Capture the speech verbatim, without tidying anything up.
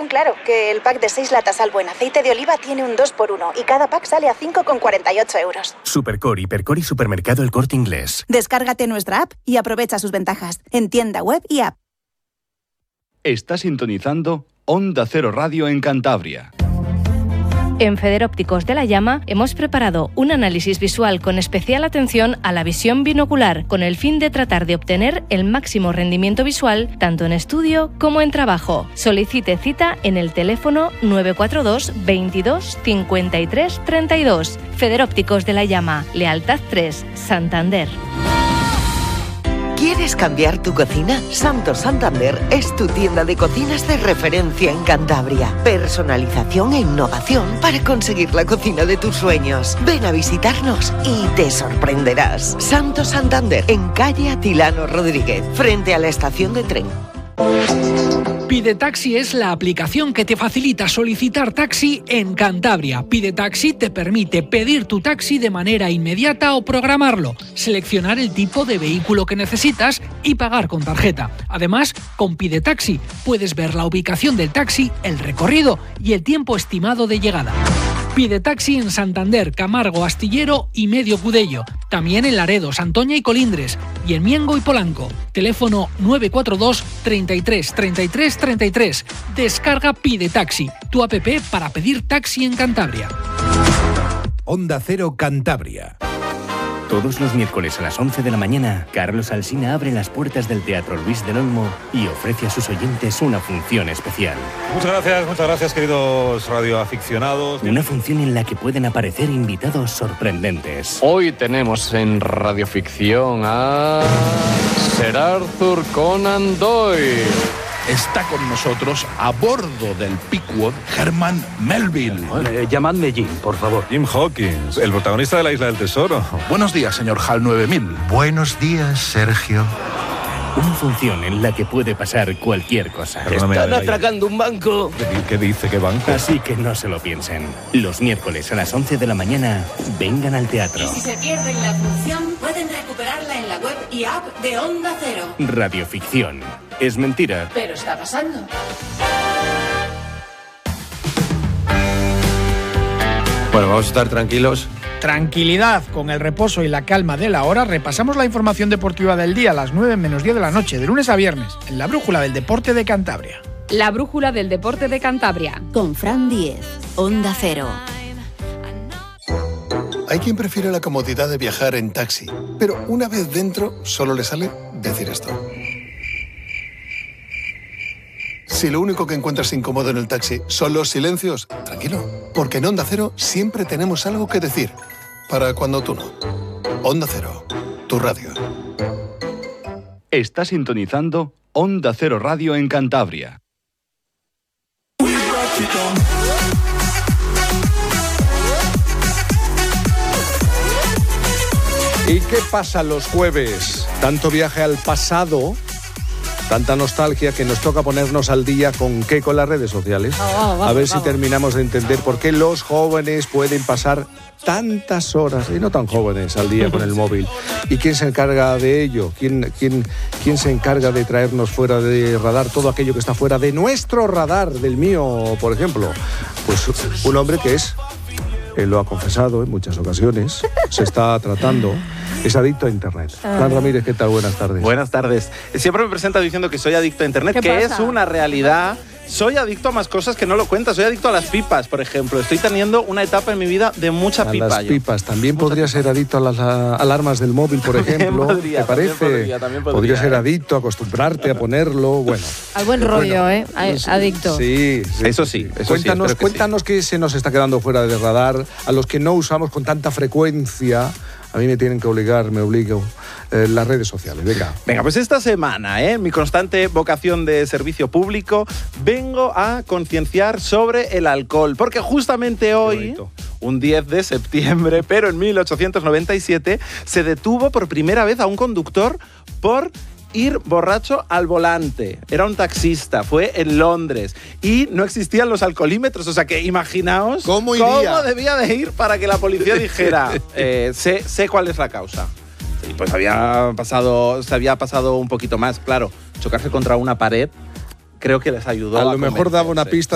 aún claro, que el pack de seis latas Albo en aceite de oliva tiene un dos por uno y cada pack sale a cinco con cuarenta y ocho euros. Supercore, Hipercore y Supermercado El Corte Inglés. Descárgate nuestra app y aprovecha sus ventajas en tienda web y app. Está sintonizando Onda Cero Radio en Cantabria. En Federópticos de la Llama hemos preparado un análisis visual con especial atención a la visión binocular, con el fin de tratar de obtener el máximo rendimiento visual tanto en estudio como en trabajo. Solicite cita en el teléfono nueve cuatro dos veintidós cincuenta y tres treinta y dos. Federópticos de la Llama, Lealtad tres, Santander. ¿Quieres cambiar tu cocina? Santos Santander es tu tienda de cocinas de referencia en Cantabria. Personalización e innovación para conseguir la cocina de tus sueños. Ven a visitarnos y te sorprenderás. Santos Santander, en calle Atilano Rodríguez, frente a la estación de tren. Pide Taxi es la aplicación que te facilita solicitar taxi en Cantabria. Pide Taxi te permite pedir tu taxi de manera inmediata o programarlo, seleccionar el tipo de vehículo que necesitas y pagar con tarjeta. Además, con Pide Taxi puedes ver la ubicación del taxi, el recorrido y el tiempo estimado de llegada. Pide Taxi en Santander, Camargo, Astillero y Medio Cudello. También en Laredo, Santoña y Colindres. Y en Miengo y Polanco. Teléfono nueve cuatro dos treinta y tres treinta y tres treinta y tres. Descarga Pide Taxi, tu app para pedir taxi en Cantabria. Onda Cero Cantabria. Todos los miércoles a las once de la mañana, Carlos Alsina abre las puertas del Teatro Luis del Olmo y ofrece a sus oyentes una función especial. Muchas gracias, muchas gracias, queridos radioaficionados. Una función en la que pueden aparecer invitados sorprendentes. Hoy tenemos en radioficción a Sir Arthur Conan Doyle. Está con nosotros, a bordo del Pickwood, Herman Melville. Eh, llamadme Jim, por favor. Jim Hawkins, el protagonista de La Isla del Tesoro. Buenos días, señor Hal nueve mil. Buenos días, Sergio. Una función en la que puede pasar cualquier cosa. Están atracando un banco. ¿Qué dice? ¿Qué banco? Así que no se lo piensen. Los miércoles a las once de la mañana, vengan al teatro. Y si se pierden la función, pueden recuperarla en la web y app de Onda Cero. Radioficción. Es mentira. Pero está pasando. Bueno, vamos a estar tranquilos. Tranquilidad, con el reposo y la calma de la hora, repasamos la información deportiva del día a las nueve menos diez de la noche, de lunes a viernes, en la Brújula del Deporte de Cantabria. La Brújula del Deporte de Cantabria. Con Fran Diez, Onda Cero. Hay quien prefiere la comodidad de viajar en taxi, pero una vez dentro solo le sale decir esto. Si lo único que encuentras incómodo en el taxi son los silencios, tranquilo, porque en Onda Cero siempre tenemos algo que decir. Para cuando tú no. Onda Cero, tu radio. Está sintonizando Onda Cero Radio en Cantabria. ¿Y qué pasa los jueves? Tanto viaje al pasado, tanta nostalgia que nos toca ponernos al día con qué, con las redes sociales. Oh, vamos, a ver vamos. si terminamos de entender por qué los jóvenes pueden pasar tantas horas, y no tan jóvenes, al día con el móvil. ¿Y quién se encarga de ello? ¿Quién, quién, quién se encarga de traernos fuera de radar todo aquello que está fuera de nuestro radar, del mío, por ejemplo? Pues un hombre que es, él lo ha confesado en muchas ocasiones, se está tratando, es adicto a Internet. Fran Ramírez, ¿qué tal? Buenas tardes. Buenas tardes. Siempre me presenta diciendo que soy adicto a Internet, que pasa? es una realidad. Soy adicto a más cosas que no lo cuentas. Soy adicto a las pipas, por ejemplo. Estoy teniendo una etapa en mi vida de mucha a pipa. las yo. pipas. También podría ser adicto a las a, alarmas del móvil, por También ejemplo. podría, ¿Te parece? también podría, también podría, podría ser eh. adicto, acostumbrarte a ponerlo. Bueno. Al buen rollo, Bueno, ¿eh? A- Adicto. Sí, sí, Eso sí, eso cuéntanos, sí, espero que cuéntanos qué se nos está quedando fuera de radar, a los que no usamos con tanta frecuencia. A mí me tienen que obligar, me obligo, eh, las redes sociales. Venga. Venga, pues esta semana, ¿eh? mi constante vocación de servicio público, vengo a concienciar sobre el alcohol. Porque justamente hoy, un diez de septiembre, pero en mil ochocientos noventa y siete, se detuvo por primera vez a un conductor por ir borracho al volante. Era un taxista, fue en Londres y no existían los alcoholímetros, o sea que imaginaos cómo, iría? cómo debía de ir para que la policía dijera, eh, sé, sé cuál es la causa. Y pues había pasado, se había pasado un poquito más, claro, chocarse contra una pared, creo que les ayudó A a lo mejor daba una convencerse. pista